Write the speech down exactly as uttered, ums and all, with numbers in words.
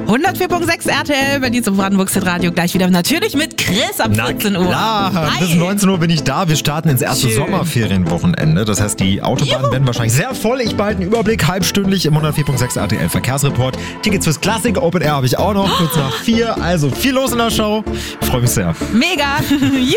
hundertvier Komma sechs R T L, Berlin zum Brandenburgs Radio. Gleich wieder natürlich mit Chris ab vierzehn Uhr. Na klar, Hi. bis neunzehn Uhr bin ich da. Wir starten ins erste Schön. Sommerferienwochenende. Das heißt, die Autobahnen Juhu. werden wahrscheinlich sehr voll. Ich behalte einen Überblick halbstündlich im hundertvier Komma sechs R T L Verkehrsreport. Tickets fürs Classic Open Air habe ich auch noch, kurz nach vier. Also viel los in der Show. Ich freue mich sehr. Mega.